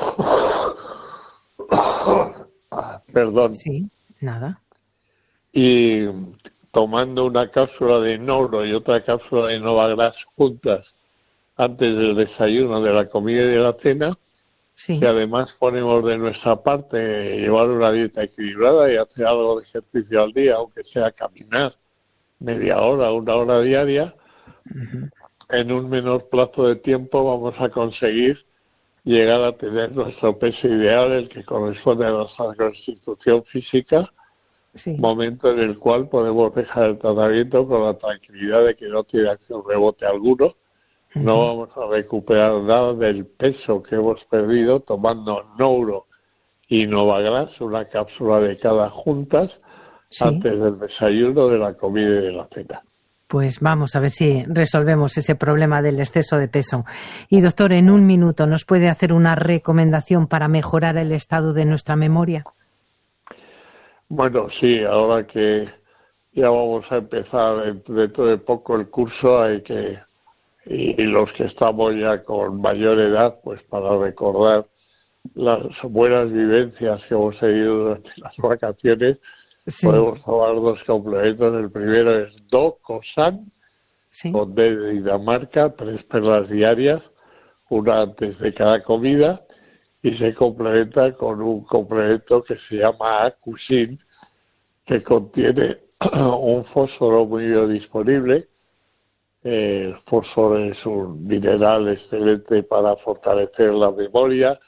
Perdón. Sí, nada. Y tomando una cápsula de Nouro y otra cápsula de Novagras juntas antes del desayuno, de la comida y de la cena, sí. que además ponemos de nuestra parte llevar una dieta equilibrada y hacer algo de ejercicio al día, aunque sea caminar media hora, una hora diaria, uh-huh. en un menor plazo de tiempo vamos a conseguir llegar a tener nuestro peso ideal, el que corresponde a nuestra constitución física, sí. momento en el cual podemos dejar el tratamiento con la tranquilidad de que no tiene acción rebote alguno. Uh-huh. No vamos a recuperar nada del peso que hemos perdido tomando Nouro y Novagras, una cápsula de cada juntas, sí. antes del desayuno, de la comida y de la cena. Pues vamos a ver si resolvemos ese problema del exceso de peso. Y doctor, en un minuto, ¿nos puede hacer una recomendación para mejorar el estado de nuestra memoria? Bueno, sí, ahora que ya vamos a empezar dentro de poco el curso, hay que, y los que estamos ya con mayor edad, pues para recordar las buenas vivencias que hemos tenido durante las vacaciones, sí. podemos tomar dos complementos. El primero es Docosan, sí. con D de Dinamarca, tres perlas diarias, una antes de cada comida, y se complementa con un complemento que se llama Acusin, que contiene un fósforo muy biodisponible. El fósforo es un mineral excelente para fortalecer la memoria,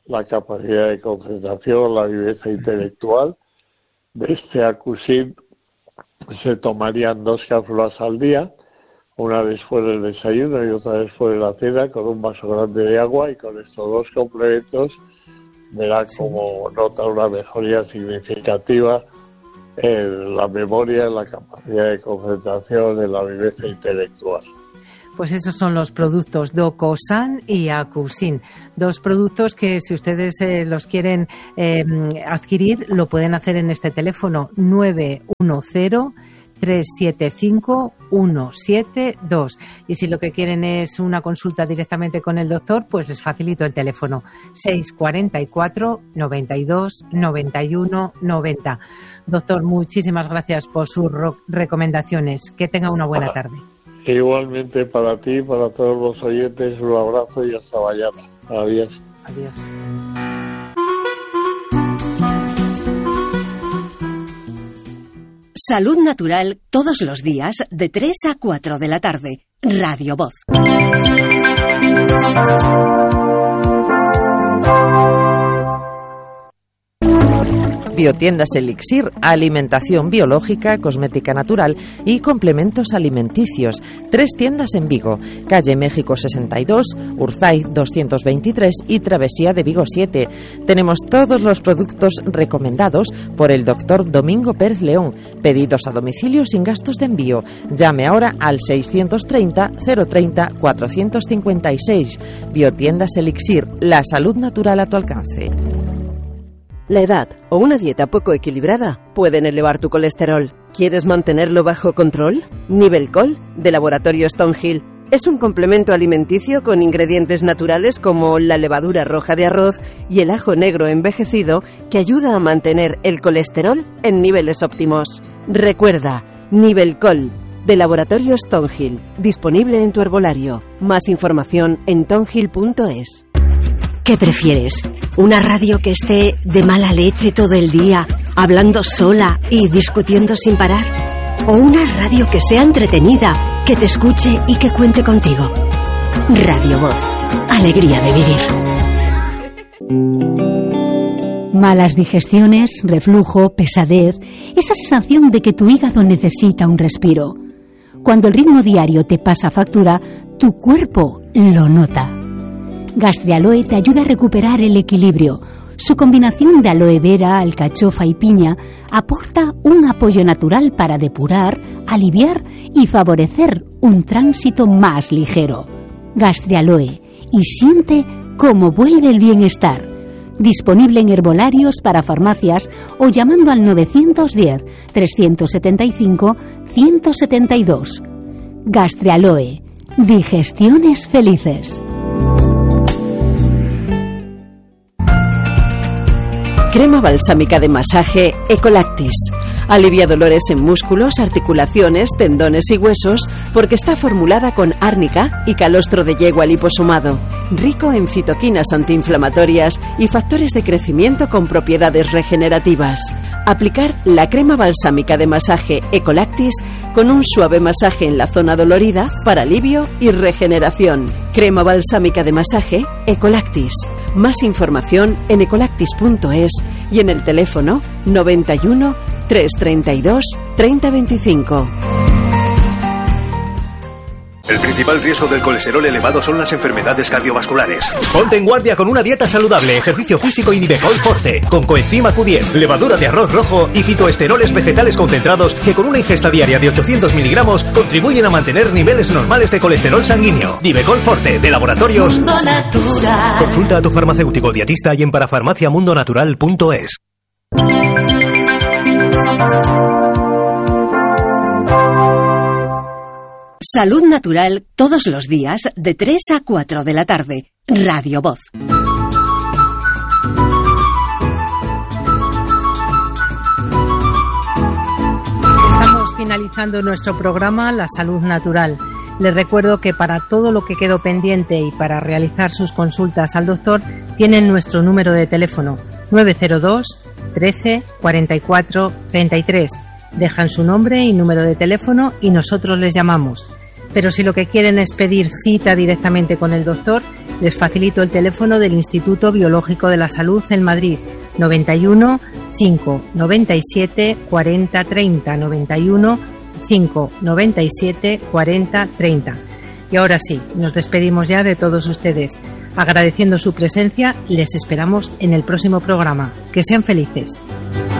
la capacidad de concentración, la viveza intelectual. De este Acusin se tomarían dos cápsulas al día, una después del desayuno y otra después de la cena, con un vaso grande de agua, y con estos dos complementos verá como nota una mejoría significativa en la memoria, en la capacidad de concentración, en la viveza intelectual. Pues esos son los productos Docosan y Acusin. Dos productos que si ustedes eh, los quieren eh, adquirir, lo pueden hacer en este teléfono nueve uno cero, tres siete cinco, uno siete dos. Y si lo que quieren es una consulta directamente con el doctor, pues les facilito el teléfono seis cuatro cuatro, noventa y dos, noventa y uno, noventa. Doctor, muchísimas gracias por sus recomendaciones. Que tenga una buena tarde. Igualmente para ti, para todos los oyentes, un abrazo y hasta mañana. Adiós. Adiós. Salud Natural todos los días de tres a cuatro de la tarde. Radio Voz. Biotiendas Elixir, alimentación biológica, cosmética natural y complementos alimenticios. Tres tiendas en Vigo, calle México sesenta y dos, Urzaiz doscientos veintitrés y Travesía de Vigo siete. Tenemos todos los productos recomendados por el doctor Domingo Pérez León. Pedidos a domicilio sin gastos de envío. Llame ahora al seiscientos treinta, cero treinta, cuatrocientos cincuenta y seis. Biotiendas Elixir, la salud natural a tu alcance. La edad o una dieta poco equilibrada pueden elevar tu colesterol. ¿Quieres mantenerlo bajo control? Nivelcol, de Laboratorio Stonehill, es un complemento alimenticio con ingredientes naturales como la levadura roja de arroz y el ajo negro envejecido que ayuda a mantener el colesterol en niveles óptimos. Recuerda, Nivelcol, de Laboratorio Stonehill, disponible en tu herbolario. Más información en tonhill punto es. ¿Qué prefieres? ¿Una radio que esté de mala leche todo el día, hablando sola y discutiendo sin parar? ¿O una radio que sea entretenida, que te escuche y que cuente contigo? Radio Voz. Alegría de vivir. Malas digestiones, reflujo, pesadez, esa sensación de que tu hígado necesita un respiro. Cuando el ritmo diario te pasa factura, tu cuerpo lo nota. Gastrialoe te ayuda a recuperar el equilibrio. Su combinación de aloe vera, alcachofa y piña aporta un apoyo natural para depurar, aliviar y favorecer un tránsito más ligero. Gastrialoe, y siente cómo vuelve el bienestar. Disponible en herbolarios para farmacias o llamando al nueve diez, trescientos setenta y cinco, ciento setenta y dos. Gastrialoe, digestiones felices. Crema balsámica de masaje Ecolactis. Alivia dolores en músculos, articulaciones, tendones y huesos porque está formulada con árnica y calostro de yegua liposomado, rico en citoquinas antiinflamatorias y factores de crecimiento con propiedades regenerativas. Aplicar la crema balsámica de masaje Ecolactis con un suave masaje en la zona dolorida para alivio y regeneración. Crema balsámica de masaje Ecolactis. Más información en ecolactis punto es y en el teléfono noventa y uno, trescientos treinta y dos, treinta veinticinco. El principal riesgo del colesterol elevado son las enfermedades cardiovasculares. Ponte en guardia con una dieta saludable, ejercicio físico y Nivecol Forte, con coenzima Q diez, levadura de arroz rojo y fitoesteroles vegetales concentrados que con una ingesta diaria de ochocientos miligramos contribuyen a mantener niveles normales de colesterol sanguíneo. Nivecol Forte, de Laboratorios Mundo Natural. Consulta a tu farmacéutico dietista y en parafarmaciamundonatural punto es. Salud Natural todos los días de tres a cuatro de la tarde. Radio Voz. Estamos finalizando nuestro programa La Salud Natural. Les recuerdo que para todo lo que quedó pendiente y para realizar sus consultas al doctor tienen nuestro número de teléfono nueve cero dos, trece, cuarenta y cuatro, treinta y tres. Dejan su nombre y número de teléfono y nosotros les llamamos. Pero si lo que quieren es pedir cita directamente con el doctor, les facilito el teléfono del Instituto Biológico de la Salud en Madrid, noventa y uno, cinco, noventa y siete, cuarenta, treinta, noventa y uno, cinco, noventa y siete, cuarenta, treinta. Y ahora sí, nos despedimos ya de todos ustedes. Agradeciendo su presencia, les esperamos en el próximo programa. Que sean felices.